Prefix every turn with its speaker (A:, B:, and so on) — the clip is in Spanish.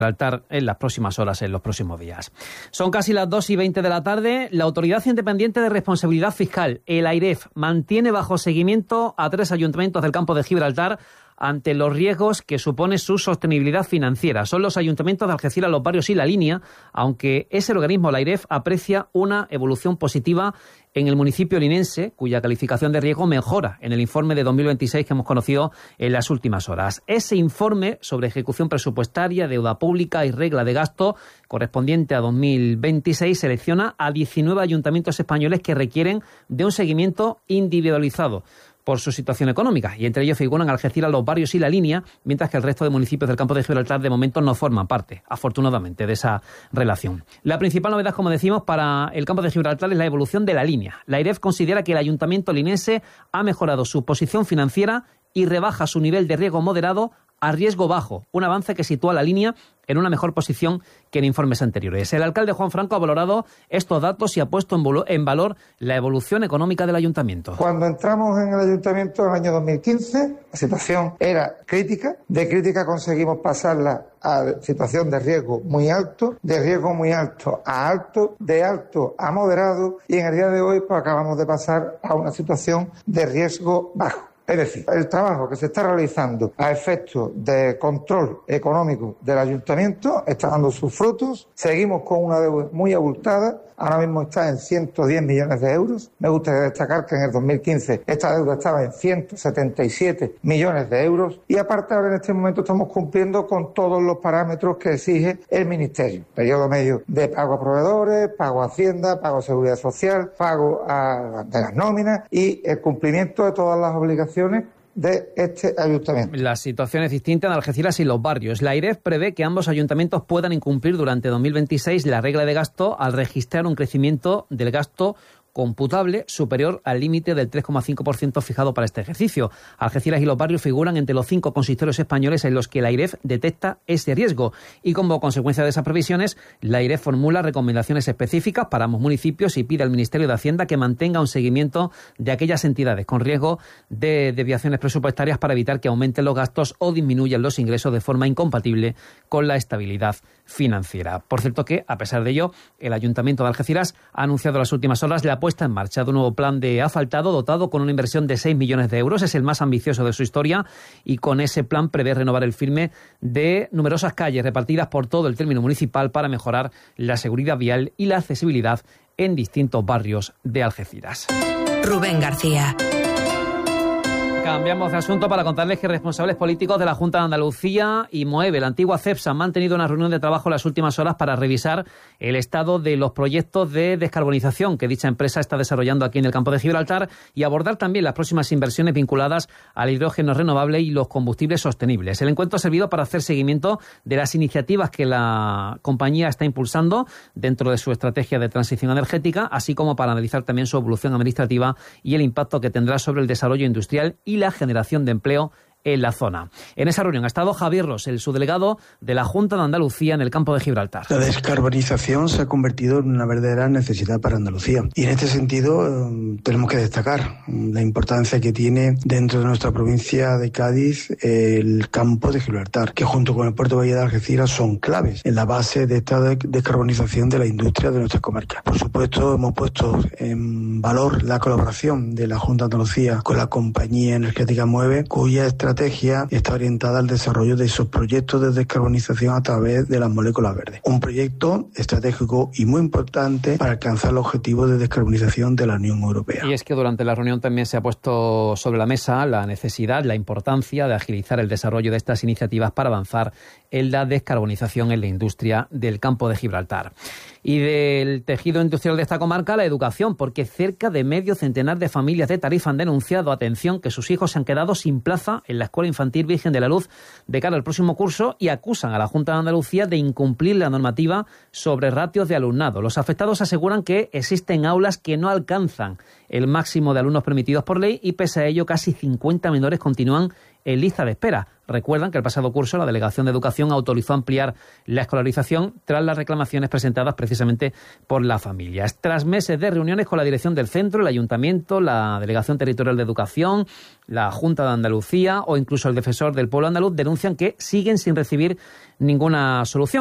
A: Gibraltar en las próximas horas, en los próximos días. Son casi las 2:20 de la tarde. La Autoridad Independiente de Responsabilidad Fiscal, el AIREF, mantiene bajo seguimiento a 3 ayuntamientos del campo de Gibraltar ante los riesgos que supone su sostenibilidad financiera. Son los ayuntamientos de Algeciras, Los Barrios y La Línea, aunque ese organismo, el AIREF, aprecia una evolución positiva en el municipio linense, cuya calificación de riesgo mejora en el informe de 2026 que hemos conocido en las últimas horas. Ese informe sobre ejecución presupuestaria, deuda pública y regla de gasto correspondiente a 2026 selecciona a 19 ayuntamientos españoles que requieren de un seguimiento individualizado por su situación económica, y entre ellos figuran Algeciras, Los Barrios y La Línea, mientras que el resto de municipios del campo de Gibraltar de momento no forman parte, afortunadamente, de esa relación. La principal novedad, como decimos, para el campo de Gibraltar es la evolución de La Línea. La AIREF considera que el ayuntamiento linense ha mejorado su posición financiera y rebaja su nivel de riesgo moderado a riesgo bajo, un avance que sitúa a La Línea en una mejor posición que en informes anteriores. El alcalde Juan Franco ha valorado estos datos y ha puesto en valor la evolución económica del ayuntamiento.
B: Cuando entramos en el ayuntamiento en el año 2015, la situación era crítica. De crítica conseguimos pasarla a situación de riesgo muy alto, de riesgo muy alto a alto, de alto a moderado, y en el día de hoy pues acabamos de pasar a una situación de riesgo bajo. Es decir, el trabajo que se está realizando a efectos de control económico del ayuntamiento está dando sus frutos. Seguimos con una deuda muy abultada. Ahora mismo está en 110 millones de euros. Me gustaría destacar que en el 2015 esta deuda estaba en 177 millones de euros. Y aparte ahora en este momento estamos cumpliendo con todos los parámetros que exige el Ministerio. Periodo medio de pago a proveedores, pago a Hacienda, pago a Seguridad Social, pago de las nóminas y el cumplimiento de todas las obligaciones de este ayuntamiento.
A: La situación es distinta en Algeciras y Los Barrios. La AIREF prevé que ambos ayuntamientos puedan incumplir durante 2026 la regla de gasto al registrar un crecimiento del gasto computable superior al límite del 3,5% fijado para este ejercicio. Algeciras y Los Barrios figuran entre los 5 consistorios españoles en los que la AIREF detecta ese riesgo, y como consecuencia de esas previsiones, la AIREF formula recomendaciones específicas para ambos municipios y pide al Ministerio de Hacienda que mantenga un seguimiento de aquellas entidades con riesgo de desviaciones presupuestarias para evitar que aumenten los gastos o disminuyan los ingresos de forma incompatible con la estabilidad financiera. Por cierto que, a pesar de ello, el Ayuntamiento de Algeciras ha anunciado en las últimas horas la puesta en marcha de un nuevo plan de asfaltado dotado con una inversión de 6 millones de euros. Es el más ambicioso de su historia, y con ese plan prevé renovar el firme de numerosas calles repartidas por todo el término municipal para mejorar la seguridad vial y la accesibilidad en distintos barrios de Algeciras.
C: Rubén García.
A: Cambiamos de asunto para contarles que responsables políticos de la Junta de Andalucía y MOEVE, la antigua CEPSA, han mantenido una reunión de trabajo en las últimas horas para revisar el estado de los proyectos de descarbonización que dicha empresa está desarrollando aquí en el campo de Gibraltar y abordar también las próximas inversiones vinculadas al hidrógeno renovable y los combustibles sostenibles. El encuentro ha servido para hacer seguimiento de las iniciativas que la compañía está impulsando dentro de su estrategia de transición energética, así como para analizar también su evolución administrativa y el impacto que tendrá sobre el desarrollo industrial y la generación de empleo en la zona. En esa reunión ha estado Javier Ros, el subdelegado de la Junta de Andalucía en el campo de Gibraltar.
D: La descarbonización se ha convertido en una verdadera necesidad para Andalucía, y en este sentido tenemos que destacar la importancia que tiene dentro de nuestra provincia de Cádiz el campo de Gibraltar, que junto con el puerto de Bahía de Algeciras son claves en la base de esta descarbonización de la industria de nuestra comarca. Por supuesto, hemos puesto en valor la colaboración de la Junta de Andalucía con la compañía energética MOEVE, cuya estrategia está orientada al desarrollo de esos proyectos de descarbonización a través de las moléculas verdes. Un proyecto estratégico y muy importante para alcanzar los objetivos de descarbonización de la Unión Europea.
A: Y es que durante la reunión también se ha puesto sobre la mesa la necesidad, la importancia de agilizar el desarrollo de estas iniciativas para avanzar en la descarbonización en la industria del campo de Gibraltar. Y del tejido industrial de esta comarca, la educación, porque cerca de medio centenar de familias de Tarifa han denunciado, atención, que sus hijos se han quedado sin plaza en la Escuela Infantil Virgen de la Luz de cara al próximo curso y acusan a la Junta de Andalucía de incumplir la normativa sobre ratios de alumnado. Los afectados aseguran que existen aulas que no alcanzan el máximo de alumnos permitidos por ley y pese a ello casi 50 menores continúan en lista de espera. Recuerdan que el pasado curso la Delegación de Educación autorizó ampliar la escolarización tras las reclamaciones presentadas precisamente por las familias. Tras meses de reuniones con la dirección del centro, el Ayuntamiento, la Delegación Territorial de Educación, la Junta de Andalucía o incluso el Defensor del Pueblo Andaluz denuncian que siguen sin recibir ninguna solución.